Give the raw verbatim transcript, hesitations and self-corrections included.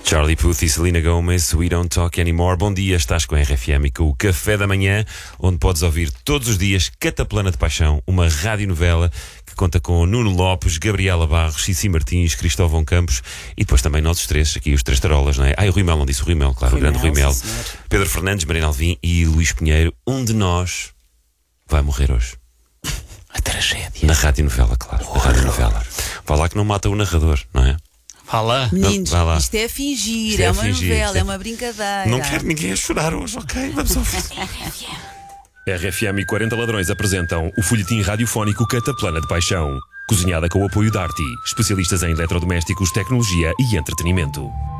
Charlie Puth e Selena Gomez, We Don't Talk Anymore. Bom dia, estás com a R F M e com o Café da Manhã, onde podes ouvir todos os dias Cataplana de Paixão, uma radionovela que conta com Nuno Lopes, Gabriela Barros, Cici Martins, Cristóvão Campos e depois também nós os três, aqui os três tarolas, não é? Ah, o Rui Mel, não disse o Rui Mel, claro, Rui o grande Mel, Rui Mel. sim, senhor. Pedro Fernandes, Marina Alvim e Luís Pinheiro. Um de nós vai morrer hoje. A tragédia. Na radionovela, claro. Na radionovela. Vá lá que não mata o narrador, não é? Vá lá. Meninos, Vai lá. isto é fingir, Isto é é uma fingir, novela, isto é- é uma brincadeira. Não quero ninguém a chorar hoje, ok? Vamos ouvir. R F M e quarenta Ladrões apresentam o folhetim radiofónico Cataplana de Paixão. Cozinhada com o apoio da Arti, especialistas em eletrodomésticos, tecnologia e entretenimento.